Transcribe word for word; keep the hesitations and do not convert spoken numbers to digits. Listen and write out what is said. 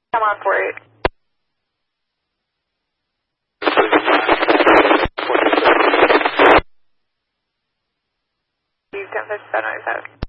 Come on for it. You can fish seven ninety-five.